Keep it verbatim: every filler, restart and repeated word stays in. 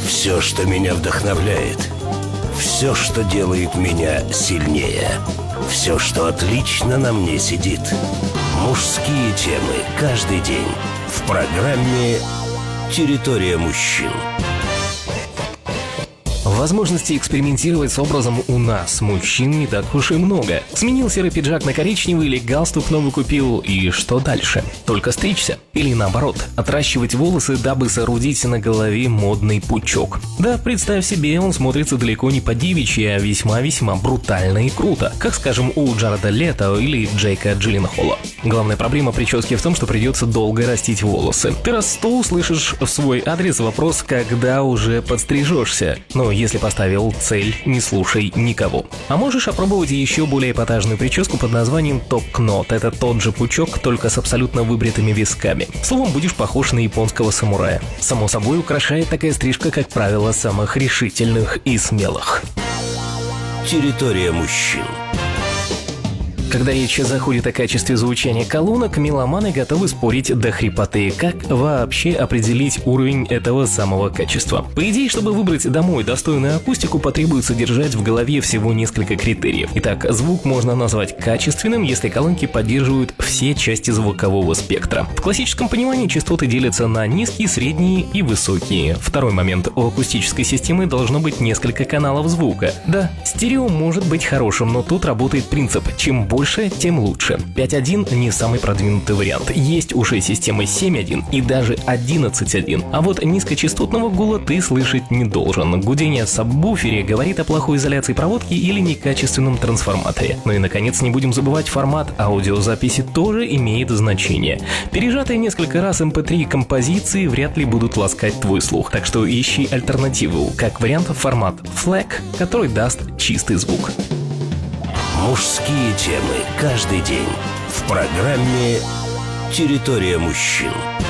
Все, что меня вдохновляет. Все, что делает меня сильнее. Все, что отлично на мне сидит. Мужские темы каждый день в программе «Территория мужчин». Возможностей экспериментировать с образом у нас, мужчин, не так уж и много. Сменил серый пиджак на коричневый или галстук новый купил, и что дальше? Только стричься? Или наоборот, отращивать волосы, дабы соорудить на голове модный пучок? Да, представь себе, он смотрится далеко не по-девичьи, а весьма-весьма брутально и круто, как, скажем, у Джареда Лето или Джейка Джилленхола. Главная проблема прически в том, что придется долго растить волосы. Ты раз сто услышишь в свой адрес вопрос, когда уже подстрижешься. Но если поставил цель, не слушай никого. А можешь опробовать еще более эпатажную прическу под названием топ-кнот. Это тот же пучок, только с абсолютно выбритыми висками. Словом, будешь похож на японского самурая. Само собой, украшает такая стрижка, как правило, самых решительных и смелых. Территория мужчин. Когда речь заходит о качестве звучания колонок, меломаны готовы спорить до хрипоты. Как вообще определить уровень этого самого качества? По идее, чтобы выбрать домой достойную акустику, потребуется держать в голове всего несколько критериев. Итак, звук можно назвать качественным, если колонки поддерживают все части звукового спектра. В классическом понимании частоты делятся на низкие, средние и высокие. Второй момент. У акустической системы должно быть несколько каналов звука. Да, стерео может быть хорошим, но тут работает принцип: чем больше больше, тем лучше. пять один не самый продвинутый вариант. Есть уже системы семь один и даже одиннадцать один. А вот низкочастотного гула ты слышать не должен. Гудение в сабвуфере говорит о плохой изоляции проводки или некачественном трансформаторе. Ну и наконец не будем забывать, формат аудиозаписи тоже имеет значение. Пережатые несколько раз эм пэ три композиции вряд ли будут ласкать твой слух. Так что ищи альтернативу. Как вариант, формат флэг, который даст чистый звук. Мужские темы каждый день в программе «Территория мужчин».